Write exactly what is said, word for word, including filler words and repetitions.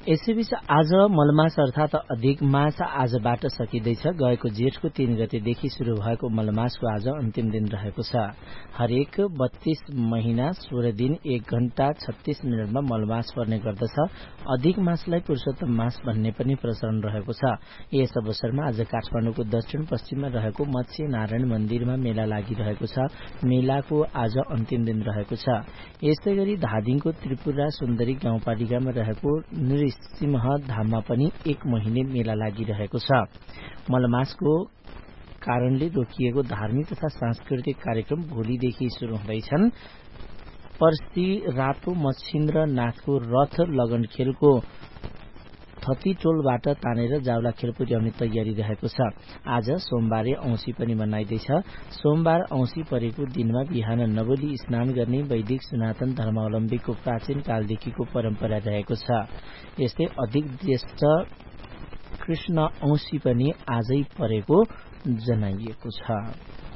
यसैबीच आज मलमास अर्थात अधिक मास आजबाट सकिँदैछ। गएको जेठको तीन गतेदेखि शुरू भएको मलमासको आज अन्तिम दिन रहेको छ। हरेक बत्तीस महिना सोह्र दिन एक घण्टा छत्तीस मिनटमा मलमास पर्ने गर्दछ। अधिक मासलाई पुरुषोत्तम मास भन्ने पनि प्रचलन रहेको छ। यस अवसरमा आज काठमाडौँको दक्षिण पश्चिममा रहेको मत्स्य नारायण मन्दिरमा मेला लागिरहेको छ। मेलाको आज अन्तिम दिन रहेको छ। यस्तै गरी धादिङको त्रिपुरा सुन्दरी गाउँपालिकामा रहेको नृसिंह धाममा पनि एक महिने मेला लागिरहेको छ। मलमासको कारणले रोकिएको धार्मिक तथा सांस्कृतिक कार्यक्रम भोलिदेखि शुरू हुँदैछन्। पर्सि रातो मच्छिन्द्र नाथको रथ लगन खेलको थतीटोलबाट तानेर जावला खेल पुर्याउने तयारी रहेको छ। आज सोमबारे औंसी पनि मनाइँदैछ। सोमबार औंसी परेको दिनमा बिहान नवली स्नान गर्ने वैदिक सनातन धर्मावलम्बीको प्राचीन कालदेखिको परम्परा रहेको छ। यस्तै अधिक ज्येष्ठ कृष्ण औंसी पनि आजै परेको जनाइएको छ।